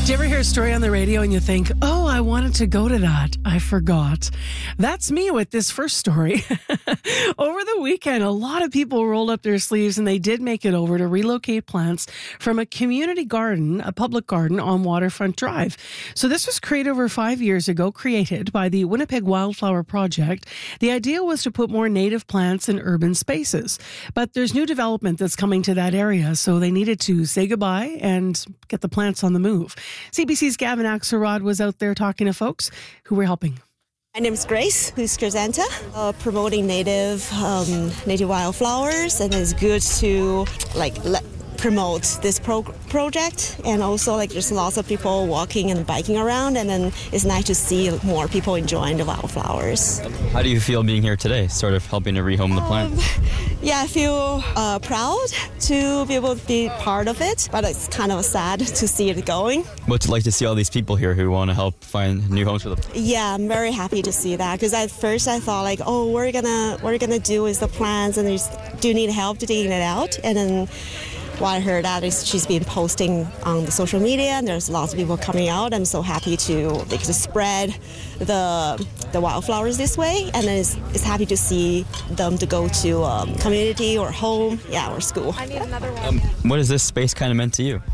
Do you ever hear a story on the radio and you think, oh, I wanted to go to that. I forgot. That's me with this first story. Over the weekend, a lot of people rolled up their sleeves and they did make it over to relocate plants from a community garden, a public garden on Waterfront Drive. So this was created over 5 years ago, created by the Winnipeg Wildflower Project. The idea was to put more native plants in urban spaces. But there's new development that's coming to that area, so they needed to say goodbye and get the plants on the move. CBC's Gavin Axelrod was out there talking to folks who were helping. My name is Grace, who's Crescenta, promoting native wildflowers, and it's good to promote this project. And also there's lots of people walking and biking around, and then it's nice to see more people enjoying the wildflowers. How do you feel being here today, sort of helping to rehome the plant? Yeah, I feel proud to be able to be part of it, but it's kind of sad to see it going. What's it like to see all these people here who want to help find new homes for them? Yeah, I'm very happy to see that, because at first I thought what we're gonna do is the plants, and they do need help to digging it out. And then what I heard that is she's been posting on the social media, and there's lots of people coming out. I'm so happy to spread the wildflowers this way, and then it's happy to see them to go to community or home, or school. I need another one. What has this space kind of meant to you?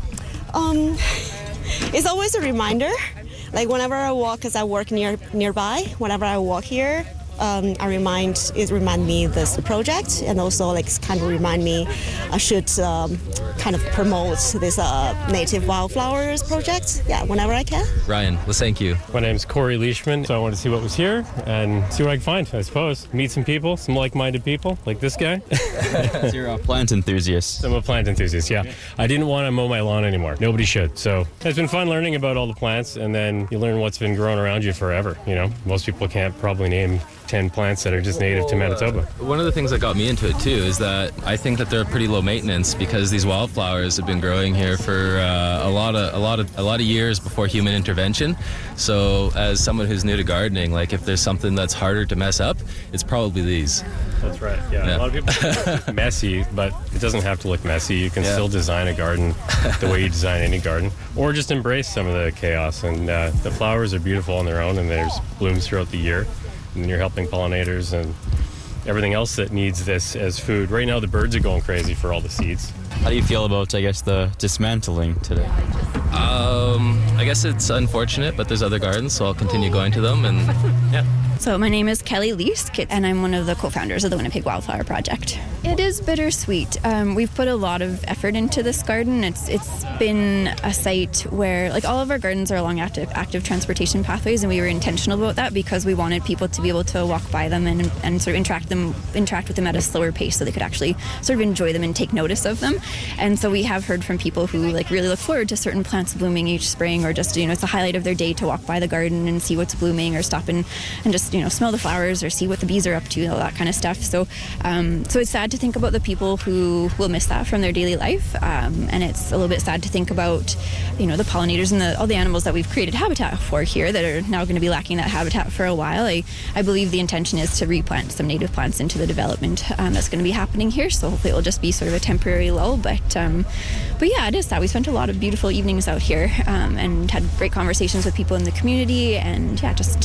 It's always a reminder. Like whenever I walk, because I work nearby, whenever I walk here, it remind me this project, and also kind of remind me I should kind of promote this native wildflowers project. Yeah, whenever I can. Ryan, let's thank you. My name's Corey Leishman, so I wanted to see what was here and see what I can find, I suppose. Meet some people, some like-minded people, like this guy. So you're a plant enthusiast. I'm a plant enthusiast, yeah. I didn't want to mow my lawn anymore. Nobody should. So it's been fun learning about all the plants, and then you learn what's been growing around you forever. Most people can't probably name 10 plants that are just native to Manitoba. One of the things that got me into it too is that I think that they're pretty low maintenance, because these wildflowers have been growing here for a lot of years before human intervention. So as someone who's new to gardening, if there's something that's harder to mess up, it's probably these. That's right. Yeah. A lot of people think it's messy, but it doesn't have to look messy. You can still design a garden the way you design any garden, or just embrace some of the chaos. And the flowers are beautiful on their own, and there's blooms throughout the year. And you're helping pollinators and everything else that needs this as food. Right now, the birds are going crazy for all the seeds. How do you feel about, the dismantling today? I guess it's unfortunate, but there's other gardens, so I'll continue going to them, and yeah. So my name is Kelly Leask, and I'm one of the co-founders of the Winnipeg Wildflower Project. It is bittersweet. We've put a lot of effort into this garden. It's been a site where, all of our gardens are along active transportation pathways, and we were intentional about that because we wanted people to be able to walk by them and sort of interact with them at a slower pace, so they could actually sort of enjoy them and take notice of them. And so we have heard from people who really look forward to certain plants blooming each spring, or just it's a highlight of their day to walk by the garden and see what's blooming, or stop and just smell the flowers or see what the bees are up to, all that kind of stuff. So it's sad to think about the people who will miss that from their daily life, and it's a little bit sad to think about the pollinators and all the animals that we've created habitat for here that are now going to be lacking that habitat for a while. I believe the intention is to replant some native plants into the development that's going to be happening here, so hopefully it'll just be sort of a temporary lull, but yeah, it is sad. We spent a lot of beautiful evenings out here and had great conversations with people in the community, and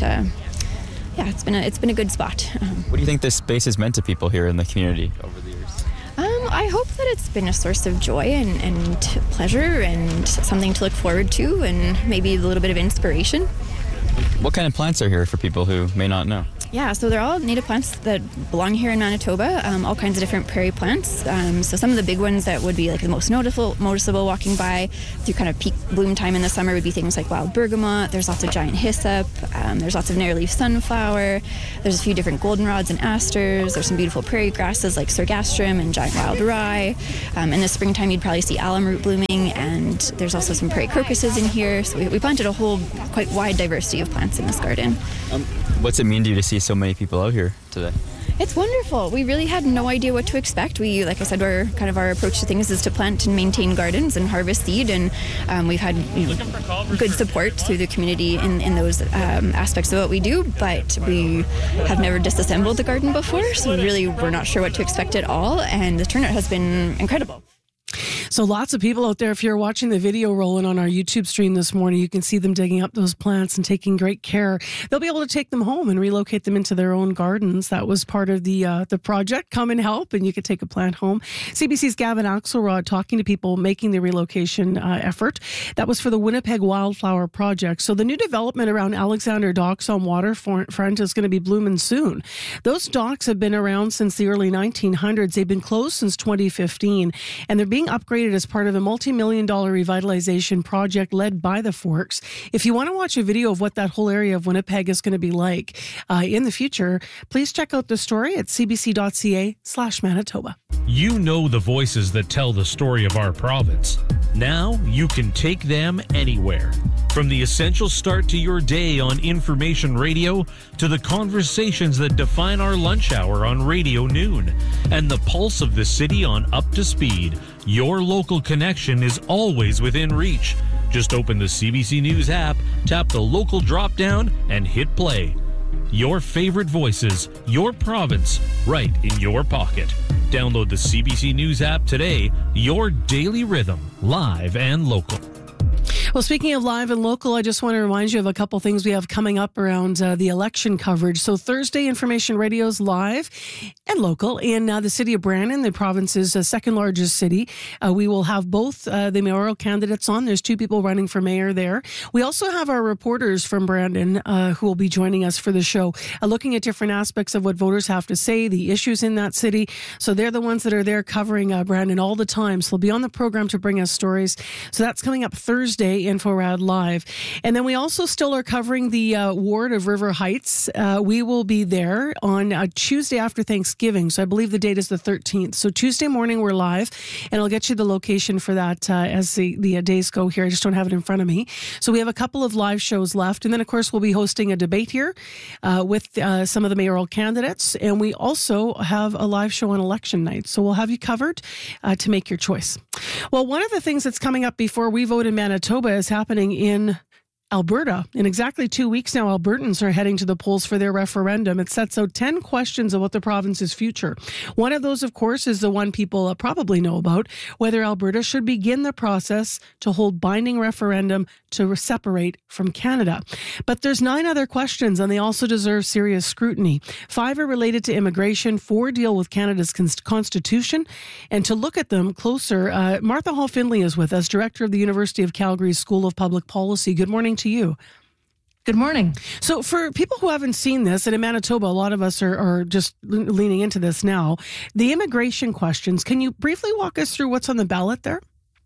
it's been a good spot. What do you think this space has meant to people here in the community over the years? I hope that it's been a source of joy and pleasure and something to look forward to, and maybe a little bit of inspiration. What kind of plants are here for people who may not know? Yeah, so they're all native plants that belong here in Manitoba, all kinds of different prairie plants. So some of the big ones that would be the most noticeable walking by through kind of peak bloom time in the summer would be things like wild bergamot. There's lots of giant hyssop. There's lots of narrow-leaf sunflower. There's a few different goldenrods and asters. There's some beautiful prairie grasses like sergastrum and giant wild rye. In the springtime, you'd probably see alum root blooming, and there's also some prairie crocuses in here. So we planted a whole quite wide diversity of plants in this garden. What's it mean to you to see so many people out here today? It's wonderful. We really had no idea what to expect. Like I said, our approach to things is to plant and maintain gardens and harvest seed, and we've had good support through the community in those aspects of what we do, but we have never disassembled the garden before, so really we're not sure what to expect at all, and the turnout has been incredible. So lots of people out there, if you're watching the video rolling on our YouTube stream this morning, you can see them digging up those plants and taking great care. They'll be able to take them home and relocate them into their own gardens. That was part of the project. Come and help, and you could take a plant home. CBC's Gavin Axelrod talking to people making the relocation effort. That was for the Winnipeg Wildflower Project. So the new development around Alexander Docks on waterfront is going to be blooming soon. Those docks have been around since the early 1900s. They've been closed since 2015, and they're being upgraded as part of a multi-million-dollar revitalization project led by the Forks. If you want to watch a video of what that whole area of Winnipeg is going to be like in the future, please check out the story at cbc.ca/Manitoba. You know the voices that tell the story of our province. Now you can take them anywhere. From the essential start to your day on Information Radio to the conversations that define our lunch hour on Radio Noon and the pulse of the city on Up to Speed, your local connection is always within reach. Just open the CBC News app, tap the local drop-down, and hit play. Your favorite voices, your province, right in your pocket. Download the CBC News app today, your daily rhythm, live and local. Well, speaking of live and local, I just want to remind you of a couple things we have coming up around the election coverage. So Thursday, Information Radio's live and local in the city of Brandon, the province's second largest city. We will have both the mayoral candidates on. There's 2 people running for mayor there. We also have our reporters from Brandon who will be joining us for the show, looking at different aspects of what voters have to say, the issues in that city. So they're the ones that are there covering Brandon all the time. So they'll be on the program to bring us stories. So that's coming up Thursday, InfoRad Live. And then we also still are covering the ward of River Heights. We will be there on Tuesday after Thanksgiving. So I believe the date is the 13th. So Tuesday morning we're live, and I'll get you the location for that as the days go here. I just don't have it in front of me. So we have a couple of live shows left. And then, of course, we'll be hosting a debate here with some of the mayoral candidates. And we also have a live show on election night. So we'll have you covered to make your choice. Well, one of the things that's coming up before we vote in Manitoba is happening in Alberta. In exactly 2 weeks now, Albertans are heading to the polls for their referendum. It sets out 10 questions about the province's future. One of those, of course, is the one people probably know about, whether Alberta should begin the process to hold binding referendum to separate from Canada. But there's 9 other questions, and they also deserve serious scrutiny. 5 are related to immigration, 4 deal with Canada's constitution. And to look at them closer, Martha Hall-Findlay is with us, director of the University of Calgary's School of Public Policy. Good morning to you. Good morning. So for people who haven't seen this, and in Manitoba, a lot of us are just leaning into this now, the immigration questions, can you briefly walk us through what's on the ballot there?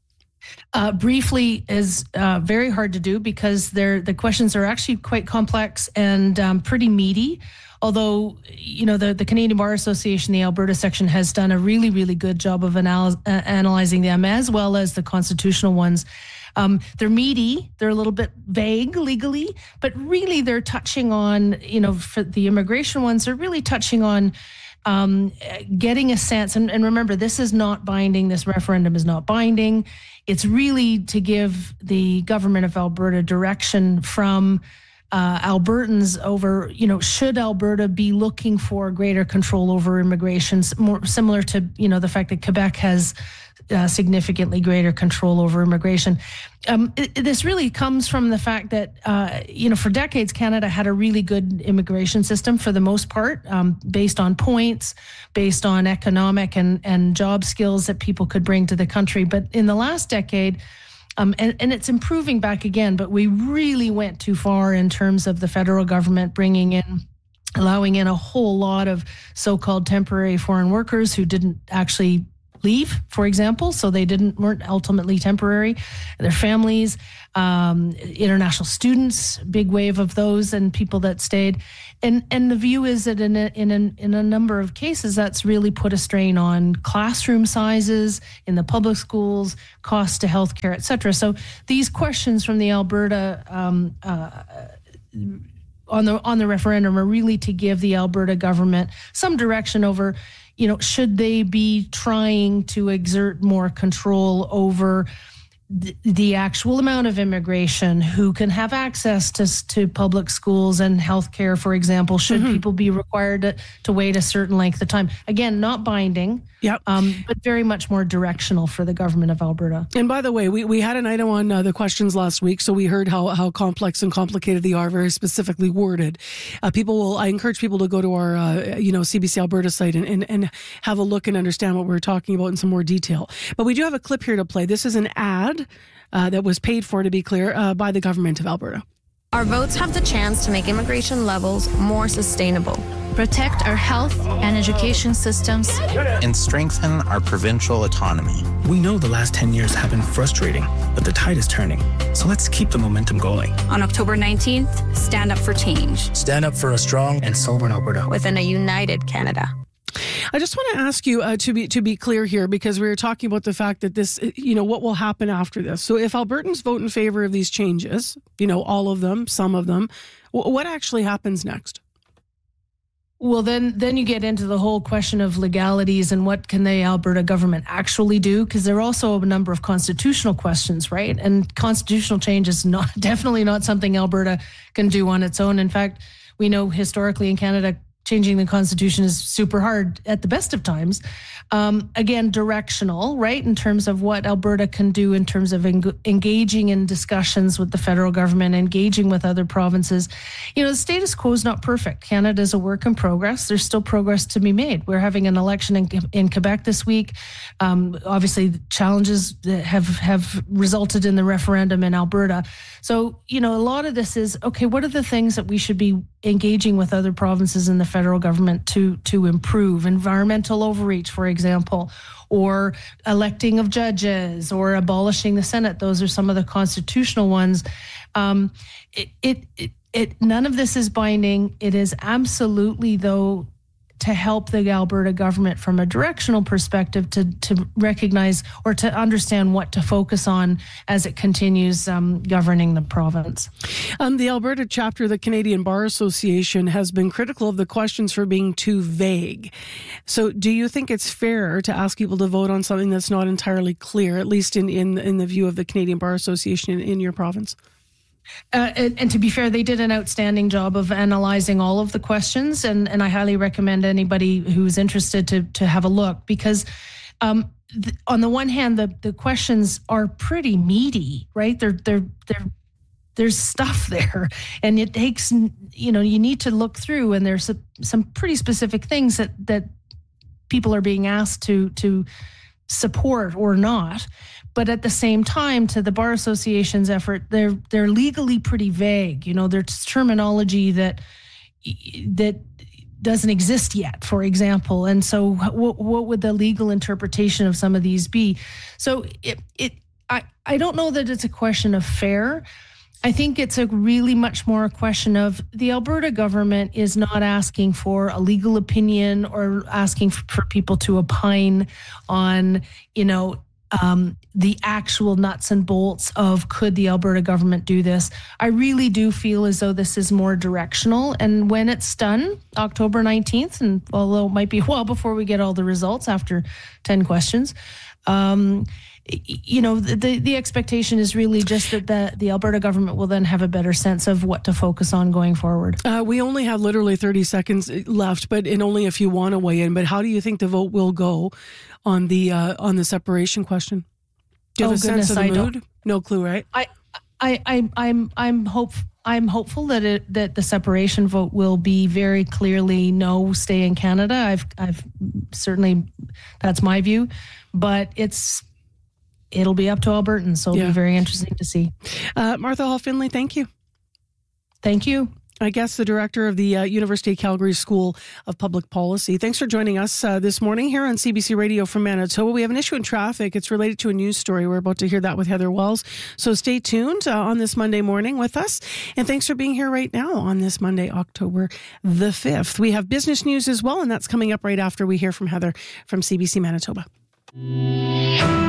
Briefly is very hard to do because the questions are actually quite complex and pretty meaty. Although, you know, the Canadian Bar Association, the Alberta section, has done a really, really good job of analyzing them, as well as the constitutional ones. They're meaty, they're a little bit vague legally, but really they're touching on, you know, for the immigration ones, they're really touching on getting a sense. And remember, this is not binding. This referendum is not binding. It's really to give the government of Alberta direction from Albertans over, you know, should Alberta be looking for greater control over immigration, more similar to, you know, the fact that Quebec has significantly greater control over immigration. This really comes from the fact that, you know, for decades, Canada had a really good immigration system for the most part, based on points, based on economic and job skills that people could bring to the country. But in the last decade, and it's improving back again, but we really went too far in terms of the federal government allowing in a whole lot of so-called temporary foreign workers who didn't actually leave, for example, so they weren't ultimately temporary. Their families, international students, big wave of those, and people that stayed. And the view is that in a number of cases, that's really put a strain on classroom sizes in the public schools, costs to healthcare, et cetera. So these questions from the Alberta on the referendum are really to give the Alberta government some direction over, you know, should they be trying to exert more control over the actual amount of immigration, who can have access to public schools and healthcare, for example, should people be required to wait a certain length of time. Again, not binding, but very much more directional for the government of Alberta. And by the way, we had an item on the questions last week, so we heard how complex and complicated they are, very specifically worded. I encourage people to go to our CBC Alberta site and have a look and understand what we're talking about in some more detail. But we do have a clip here to play. This is an ad that was paid for, to be clear, by the government of Alberta. Our votes have the chance to make immigration levels more sustainable, protect our health and education systems, and strengthen our provincial autonomy. We know the last 10 years have been frustrating, but the tide is turning. So let's keep the momentum going. On October 19th, stand up for change. Stand up for a strong and sovereign Alberta. Within a united Canada. I just want to ask you to be clear here, because we were talking about the fact that this, what will happen after this. So if Albertans vote in favor of these changes, all of them, some of them, what actually happens next? Well, then you get into the whole question of legalities and what can the Alberta government actually do, because there are also a number of constitutional questions, right? And constitutional change is definitely not something Alberta can do on its own. In fact, we know historically in Canada, changing the Constitution is super hard at the best of times. Again, directional, right, in terms of what Alberta can do in terms of engaging in discussions with the federal government, engaging with other provinces. The status quo is not perfect. Canada is a work in progress. There's still progress to be made. We're having an election in Quebec this week. Obviously, the challenges that have resulted in the referendum in Alberta. So, a lot of this is, okay, what are the things that we should be engaging with other provinces in the federal government to improve? Environmental overreach, for example, or electing of judges, or abolishing the Senate. Those are some of the constitutional ones. None of this is binding. It is absolutely, though, to help the Alberta government from a directional perspective to recognize or to understand what to focus on as it continues governing the province. The Alberta chapter of the Canadian Bar Association has been critical of the questions for being too vague. So do you think it's fair to ask people to vote on something that's not entirely clear, at least in the view of the Canadian Bar Association in your province? And to be fair, they did an outstanding job of analyzing all of the questions, and I highly recommend anybody who's interested to have a look, because on the one hand, the questions are pretty meaty, right? There's stuff there, and it takes, you need to look through, and there's some pretty specific things that people are being asked to support or not. But at the same time, to the Bar Association's effort, they're legally pretty vague. There's terminology that doesn't exist yet, for example. And so what would the legal interpretation of some of these be? So I don't know that it's a question of fair. I think it's a really much more a question of the Alberta government is not asking for a legal opinion or asking for people to opine on, the actual nuts and bolts of could the Alberta government do this. I really do feel as though this is more directional. And when it's done, October 19th, and although it might be a while before we get all the results after 10 questions, the expectation is really just that the Alberta government will then have a better sense of what to focus on going forward. We only have literally 30 seconds left, and only if you want to weigh in. But how do you think the vote will go on the separation question? Do you have a sense of the mood? No clue, right? I'm hopeful that the separation vote will be very clearly no, stay in Canada. I've certainly, that's my view, but it'll be up to Albertans, so it'll be very interesting to see. Martha Hall-Findlay, thank you. Thank you. I guess the director of the University of Calgary School of Public Policy. Thanks for joining us this morning here on CBC Radio from Manitoba. We have an issue in traffic. It's related to a news story. We're about to hear that with Heather Wells. So stay tuned on this Monday morning with us. And thanks for being here right now on this Monday, October the 5th. We have business news as well, and that's coming up right after we hear from Heather from CBC Manitoba.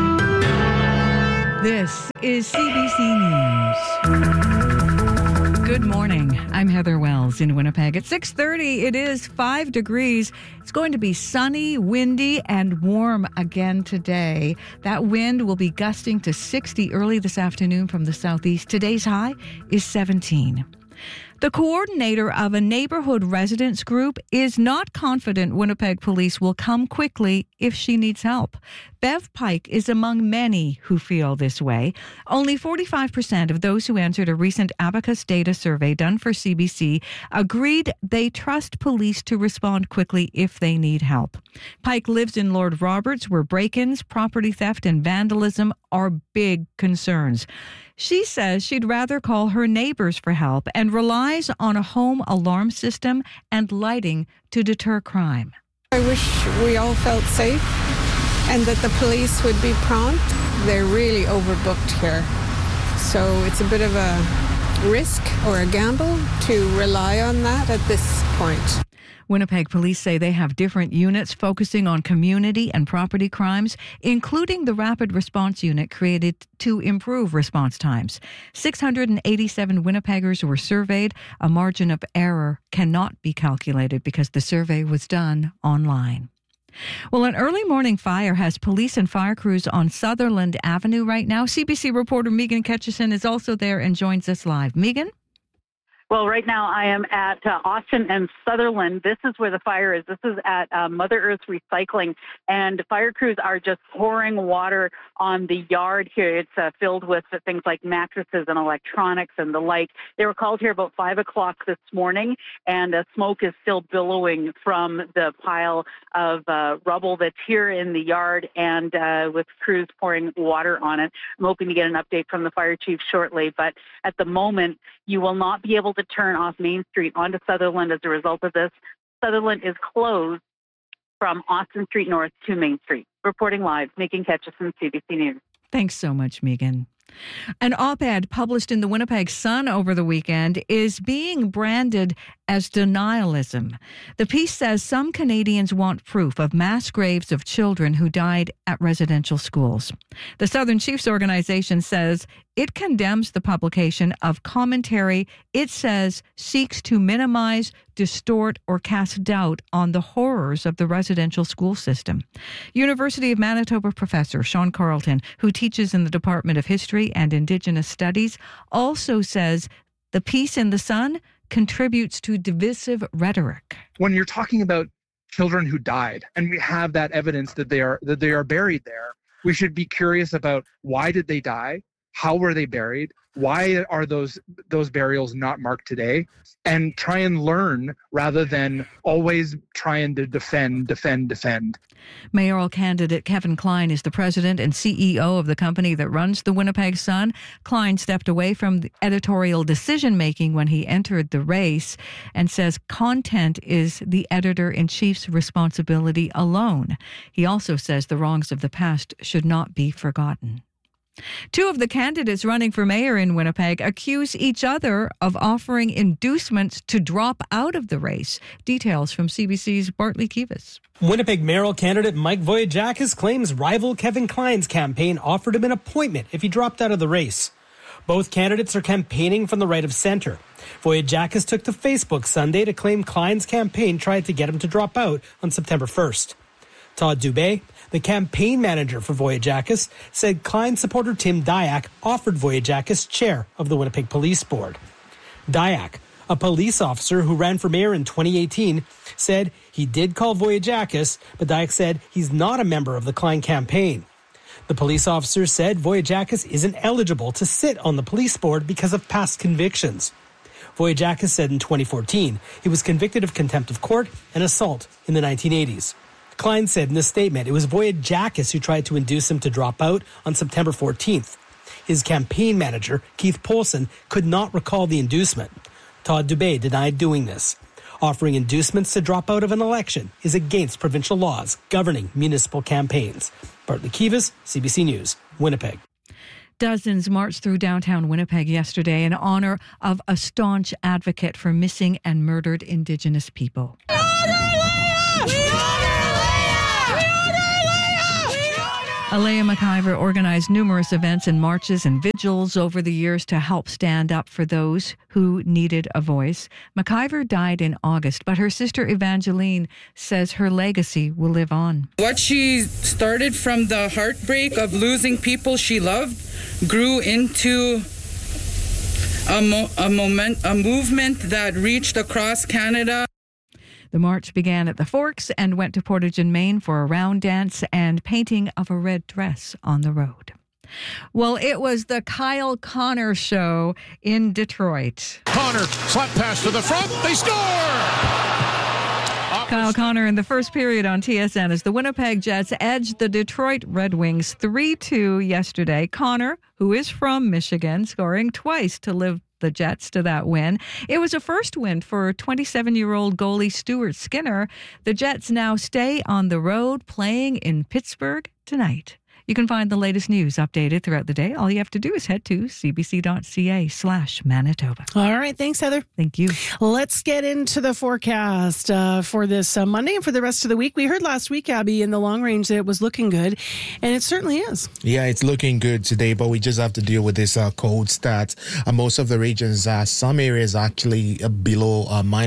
This is CBC News. Good morning. I'm Heather Wells in Winnipeg. At 6:30, it is 5 degrees. It's going to be sunny, windy, and warm again today. That wind will be gusting to 60 early this afternoon from the southeast. Today's high is 17. The coordinator of a neighborhood residents group is not confident Winnipeg police will come quickly if she needs help. Bev Pike is among many who feel this way. Only 45% of those who answered a recent Abacus data survey done for CBC agreed they trust police to respond quickly if they need help. Pike lives in Lord Roberts, where break-ins, property theft, and vandalism are big concerns. She says she'd rather call her neighbors for help and relies on a home alarm system and lighting to deter crime. I wish we all felt safe and that the police would be prompt. They're really overbooked here. So it's a bit of a risk or a gamble to rely on that at this point. Winnipeg police say they have different units focusing on community and property crimes, including the Rapid Response Unit created to improve response times. 687 Winnipeggers were surveyed. A margin of error cannot be calculated because the survey was done online. Well, an early morning fire has police and fire crews on Sutherland Avenue right now. CBC reporter Megan Ketchison is also there and joins us live. Megan? Well, right now I am at Austin and Sutherland. This is where the fire is. This is at Mother Earth Recycling, and fire crews are just pouring water on the yard here. It's filled with things like mattresses and electronics and the like. They were called here about 5 o'clock this morning, and smoke is still billowing from the pile of rubble that's here in the yard, and with crews pouring water on it. I'm hoping to get an update from the fire chief shortly, but at the moment, you will not be able to turn off Main Street onto Sutherland as a result of this. Sutherland is closed from Austin Street North to Main Street. Reporting live, Megan Ketchison, CBC News. Thanks so much, Megan. An op-ed published in the Winnipeg Sun over the weekend is being branded as denialism. The piece says some Canadians want proof of mass graves of children who died at residential schools. The Southern Chiefs organization says it condemns the publication of commentary it says seeks to minimize, distort, or cast doubt on the horrors of the residential school system. University of Manitoba professor Sean Carlton, who teaches in the Department of History and Indigenous Studies, also says the piece in the Sun contributes to divisive rhetoric. When you're talking about children who died, and we have that evidence that they are buried there, we should be curious about why did they die? How were they buried? Why are those burials not marked today? And try and learn rather than always trying to defend. Mayoral candidate Kevin Klein is the president and CEO of the company that runs the Winnipeg Sun. Klein stepped away from the editorial decision-making when he entered the race and says content is the editor-in-chief's responsibility alone. He also says the wrongs of the past should not be forgotten. Two of the candidates running for mayor in Winnipeg accuse each other of offering inducements to drop out of the race. Details from CBC's Bartley Kivas. Winnipeg mayoral candidate Mike Voyagakis claims rival Kevin Klein's campaign offered him an appointment if he dropped out of the race. Both candidates are campaigning from the right of centre. Voyagakis took to Facebook Sunday to claim Klein's campaign tried to get him to drop out on September 1st. Todd Dubé, the campaign manager for Voyagakis, said Klein supporter Tim Dyack offered Voyagakis chair of the Winnipeg Police Board. Dyack, a police officer who ran for mayor in 2018, said he did call Voyagakis, but Dyack said he's not a member of the Klein campaign. The police officer said Voyagakis isn't eligible to sit on the police board because of past convictions. Voyagakis said in 2014 he was convicted of contempt of court and assault in the 1980s. Klein said in a statement it was Voyagakis who tried to induce him to drop out on September 14th. His campaign manager, Keith Polson, could not recall the inducement. Todd Dubé denied doing this. Offering inducements to drop out of an election is against provincial laws governing municipal campaigns. Bartley Kivas, CBC News, Winnipeg. Dozens marched through downtown Winnipeg yesterday in honor of a staunch advocate for missing and murdered Indigenous people. Alea McIver organized numerous events and marches and vigils over the years to help stand up for those who needed a voice. McIver died in August, but her sister Evangeline says her legacy will live on. What she started from the heartbreak of losing people she loved grew into a movement that reached across Canada. The march began at the Forks and went to Portage in Maine for a round dance and painting of a red dress on the road. Well, it was the Kyle Connor show in Detroit. Connor, slap pass to the front, they score! Kyle Connor in the first period on TSN as the Winnipeg Jets edged the Detroit Red Wings 3-2 yesterday. Connor, who is from Michigan, scoring twice to lift the Jets to that win. It was a first win for 27-year-old goalie Stuart Skinner. The Jets now stay on the road playing in Pittsburgh tonight. You can find the latest news updated throughout the day. All you have to do is head to cbc.ca/Manitoba. All right. Thanks, Heather. Thank you. Let's get into the forecast for this Monday and for the rest of the week. We heard last week, Abby, in the long range that it was looking good, and it certainly is. Yeah, it's looking good today, but we just have to deal with this cold start. Most of the regions, some areas actually below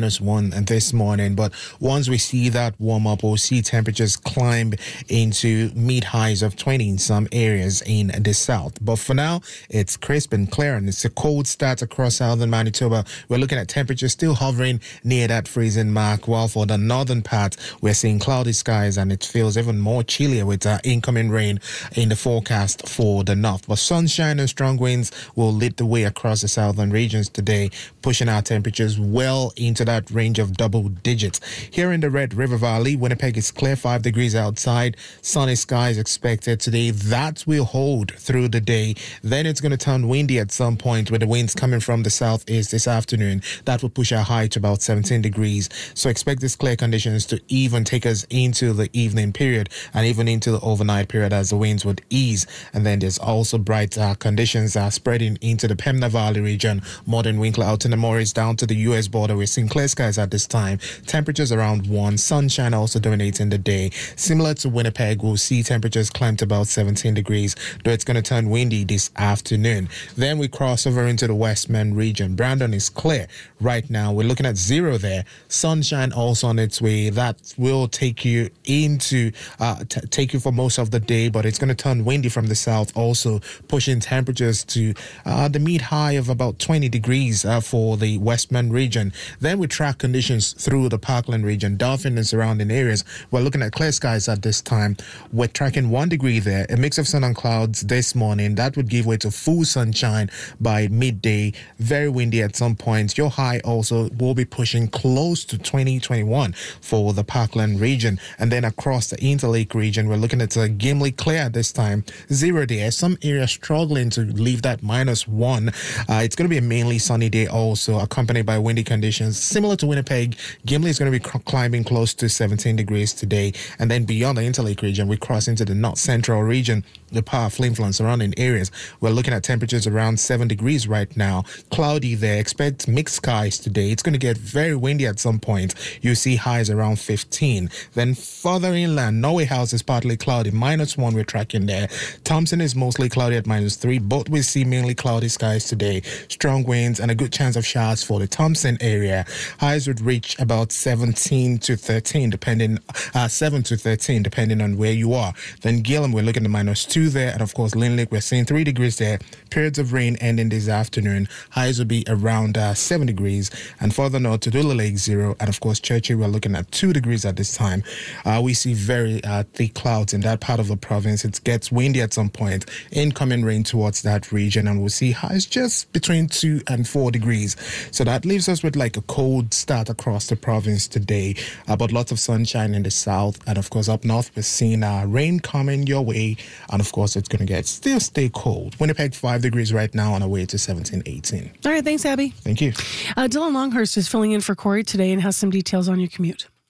-1 this morning, but once we see that warm up, we'll see temperatures climb into mid-highs of 20 in some areas in the south. But for now, it's crisp and clear, and it's a cold start across southern Manitoba. We're looking at temperatures still hovering near that freezing mark, while for the northern part, we're seeing cloudy skies, and it feels even more chillier with incoming rain in the forecast for the north. But sunshine and strong winds will lead the way across the southern regions today, pushing our temperatures well into that range of double digits. Here in the Red River Valley, Winnipeg is clear, 5 degrees outside, sunny skies expected today. That will hold through the day. Then it's going to turn windy at some point with the winds coming from the southeast this afternoon. That will push our high to about 17 degrees. So expect these clear conditions to even take us into the evening period and even into the overnight period as the winds would ease. And then there's also bright conditions spreading into the Pembina Valley region, Morden, Winkler, out in the Morris down to the U.S. border. We're seeing clear skies at this time. Temperatures around 1. Sunshine also dominating the day. Similar to Winnipeg, we'll see temperatures climb to about 17 degrees, though it's going to turn windy this afternoon. Then we cross over into the Westman region. Brandon is clear right now. We're looking at 0 there. Sunshine also on its way. That will take you into take you for most of the day, but it's going to turn windy from the south, also pushing temperatures to the mid-high of about 20 degrees for the Westman region. Then we track conditions through the Parkland region, Dauphin and surrounding areas. We're looking at clear skies at this time. We're tracking 1 degree there. A mix of sun and clouds this morning. That would give way to full sunshine by midday. Very windy at some points. Your high also will be pushing close to 2021 for the Parkland region. And then across the Interlake region, we're looking at a Gimli clear at this time. 0 there. Some areas struggling to leave that -1. It's going to be a mainly sunny day also, accompanied by windy conditions. Similar to Winnipeg, Gimli is going to be climbing close to 17 degrees today. And then beyond the Interlake region, we cross into the north central region, the Power, Flin Flon surrounding areas. We're looking at temperatures around 7 degrees right now. Cloudy there. Expect mixed skies today. It's going to get very windy at some point. You see highs around 15. Then further inland, Norway House is partly cloudy. -1 we're tracking there. Thompson is mostly cloudy at -3. Both we see mainly cloudy skies today. Strong winds and a good chance of showers for the Thompson area. Highs would reach about 17 to 13 depending 7 to 13 depending on where you are. Then Gillam, we're looking at -2 there, and of course Linlick, we're seeing 3 degrees there. Periods of rain ending this afternoon. Highs will be around 7 degrees, and further north to Dula Lake 0, and of course Churchill, we're looking at 2 degrees at this time. We see very thick clouds in that part of the province. It gets windy at some point. Incoming rain towards that region, and we'll see highs just between 2 and 4 degrees. So that leaves us with like a cold start across the province today, but lots of sunshine in the south, and of course up north we're seeing rain coming your way, and of course it's going to still stay cold. Winnipeg 5 degrees right now, on our way to 17, 18. All right, thanks, Abby. Thank you. Dylan Longhurst is filling in for Corey today and has some details on your commute.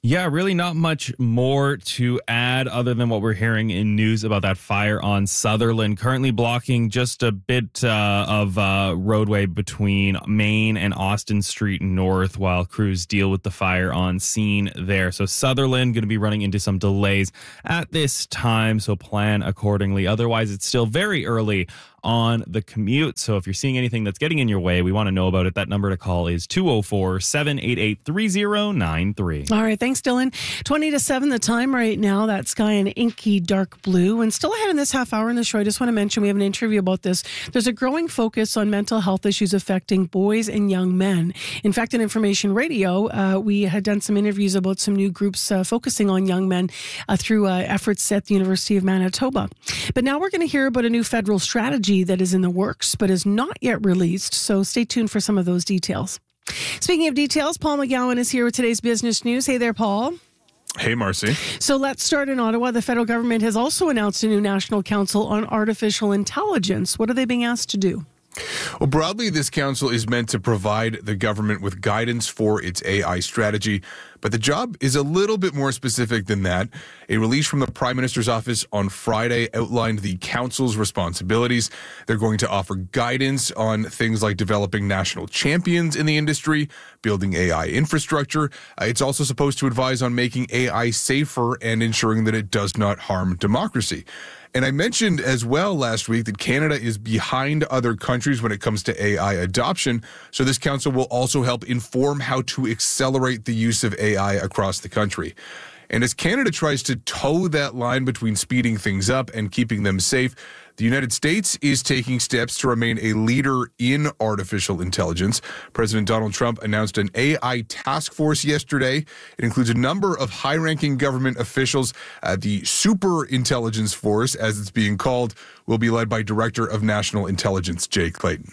Yeah, really not much more to add other than what we're hearing in news about that fire on Sutherland, currently blocking just a bit of roadway between Main and Austin Street North while crews deal with the fire on scene there. So Sutherland going to be running into some delays at this time, so plan accordingly. Otherwise, it's still very early on the commute. So if you're seeing anything that's getting in your way, we want to know about it. That number to call is 204-788-3093. All right. Thanks, Dylan. 20-7 the time right now. That sky in inky dark blue. And still ahead in this half hour in the show, I just want to mention we have an interview about this. There's a growing focus on mental health issues affecting boys and young men. In fact, in Information Radio, we had done some interviews about some new groups focusing on young men through efforts at the University of Manitoba. But now we're going to hear about a new federal strategy that is in the works but is not yet released, so stay tuned for some of those details. Speaking of details, Paul McGowan is here with today's business news. Hey there, Paul. Hey, Marcy. So let's start in Ottawa. The federal government has also announced a new National Council on Artificial Intelligence. What are they being asked to do? Well, broadly, this council is meant to provide the government with guidance for its AI strategy, but the job is a little bit more specific than that. A release from the Prime Minister's office on Friday outlined the council's responsibilities. They're going to offer guidance on things like developing national champions in the industry, building AI infrastructure. It's also supposed to advise on making AI safer and ensuring that it does not harm democracy. And I mentioned as well last week that Canada is behind other countries when it comes to AI adoption. So this council will also help inform how to accelerate the use of AI across the country. And as Canada tries to toe that line between speeding things up and keeping them safe, the United States is taking steps to remain a leader in artificial intelligence. President Donald Trump announced an AI task force yesterday. It includes a number of high-ranking government officials. The Super Intelligence Force, as it's being called, will be led by Director of National Intelligence Jay Clayton.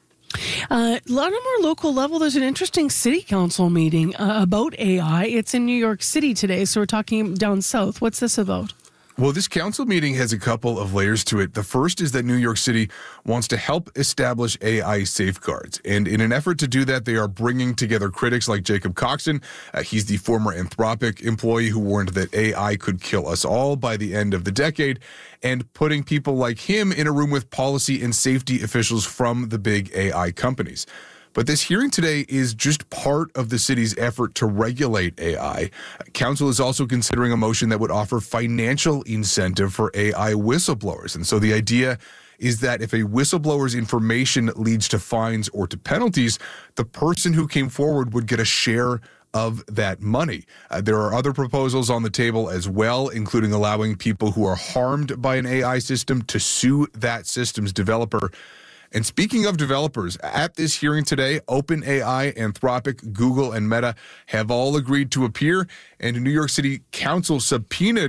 A lot of more local level, there's an interesting city council meeting about AI. It's in New York City today, so we're talking down south. What's this about? Well, this council meeting has a couple of layers to it. The first is that New York City wants to help establish AI safeguards. And in an effort to do that, they are bringing together critics like Jacob Coxon. He's the former Anthropic employee who warned that AI could kill us all by the end of the decade, and putting people like him in a room with policy and safety officials from the big AI companies. But this hearing today is just part of the city's effort to regulate AI. Council is also considering a motion that would offer financial incentive for AI whistleblowers. And so the idea is that if a whistleblower's information leads to fines or to penalties, the person who came forward would get a share of that money. There are other proposals on the table as well, including allowing people who are harmed by an AI system to sue that system's developer. And speaking of developers, at this hearing today, OpenAI, Anthropic, Google, and Meta have all agreed to appear, and New York City Council subpoenaed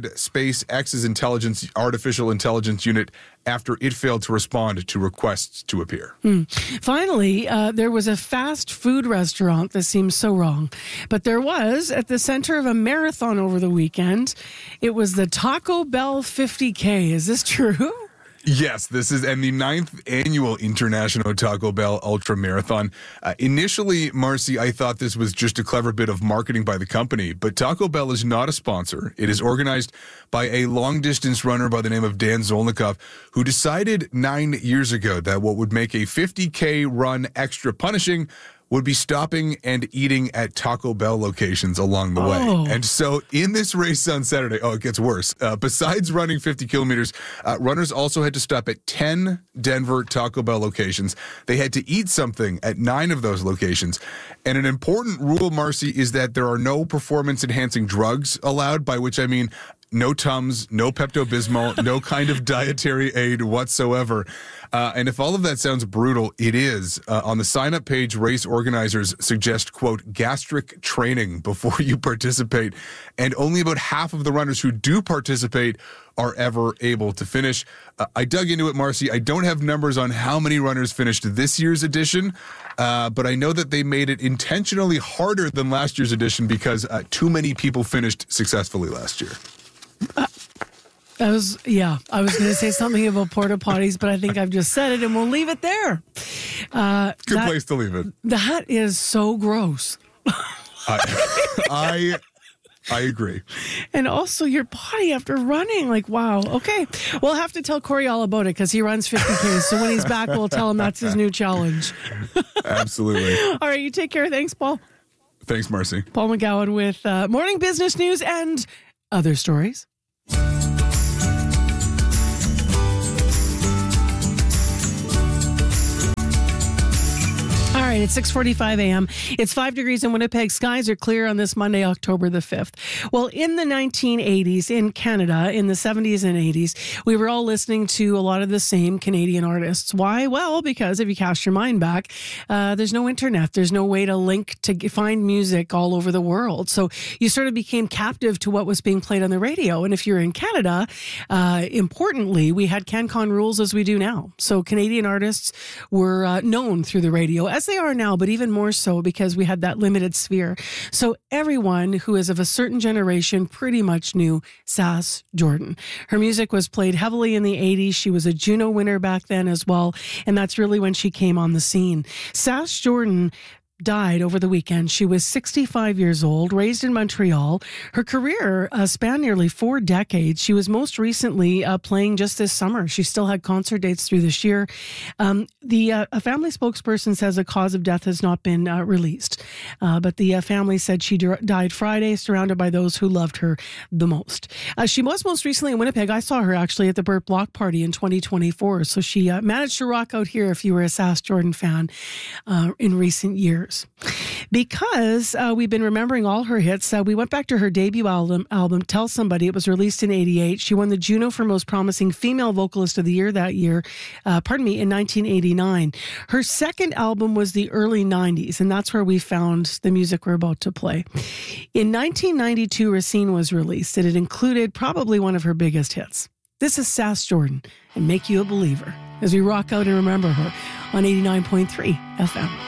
SpaceX's artificial intelligence unit after it failed to respond to requests to appear. Finally, there was a fast food restaurant that seems so wrong, but there was at the center of a marathon over the weekend. It was the Taco Bell 50K. Is this true? Yes, this is and the 9th annual International Taco Bell Ultra Marathon. Initially, Marcy, I thought this was just a clever bit of marketing by the company, but Taco Bell is not a sponsor. It is organized by a long-distance runner by the name of Dan Zolnikov, who decided 9 years ago that what would make a 50K run extra punishing would be stopping and eating at Taco Bell locations along the way. And so in this race on Saturday, it gets worse. Besides running 50 kilometers, runners also had to stop at 10 Denver Taco Bell locations. They had to eat something at 9 of those locations. And an important rule, Marcy, is that there are no performance-enhancing drugs allowed, by which I mean no Tums, no Pepto-Bismol, no kind of dietary aid whatsoever. And if all of that sounds brutal, it is. On the sign-up page, race organizers suggest, quote, gastric training before you participate. And only about half of the runners who do participate are ever able to finish. I dug into it, Marcy. I don't have numbers on how many runners finished this year's edition, but I know that they made it intentionally harder than last year's edition because too many people finished successfully last year. I was going to say something about porta potties, but I think I've just said it, and we'll leave it there. Good place to leave it. That is so gross. I agree. And also your body after running. Like, wow. Okay. We'll have to tell Corey all about it because he runs 50Ks. So when he's back, we'll tell him that's his new challenge. Absolutely. All right. You take care. Thanks, Paul. Thanks, Marcy. Paul McGowan with morning business news and other stories. All right, it's 6:45 a.m. It's 5 degrees in Winnipeg. Skies are clear on this Monday, October the 5th. Well, in the 1980s in Canada, in the 70s and 80s, we were all listening to a lot of the same Canadian artists. Why? Well, because if you cast your mind back, there's no internet. There's no way to link to find music all over the world. So you sort of became captive to what was being played on the radio. And if you're in Canada, importantly, we had CanCon rules as we do now. So Canadian artists were known through the radio, as they are now, but even more so because we had that limited sphere. So everyone who is of a certain generation pretty much knew Sass Jordan. Her music was played heavily in the 80s. She was a Juno winner back then as well. And that's really when she came on the scene. Sass Jordan died over the weekend. She was 65 years old, raised in Montreal. Her career spanned nearly 4 decades. She was most recently playing just this summer. She still had concert dates through this year. A family spokesperson says the cause of death has not been released. But the family said she died Friday, surrounded by those who loved her the most. She was most recently in Winnipeg. I saw her actually at the Burt Block Party in 2024. So she managed to rock out here if you were a Sass Jordan fan in recent years. Because we've been remembering all her hits, we went back to her debut album, Tell Somebody. It was released in 88. She won the Juno for Most Promising Female Vocalist of the Year that year, in 1989. Her second album was the early 90s, and that's where we found the music we're about to play. In 1992, Racine was released, and it included probably one of her biggest hits. This is Sass Jordan and Make You a Believer as we rock out and remember her on 89.3 FM.